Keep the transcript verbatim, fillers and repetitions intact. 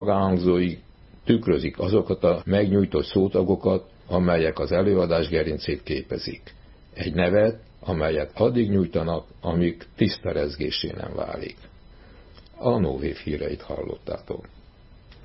Elhangzói tükrözik azokat a megnyújtott szótagokat, amelyek az előadás gerincét képezik. Egy nevet, amelyet addig nyújtanak, amíg tiszta rezgésé nem válik. A Nóvév híreit hallottátok.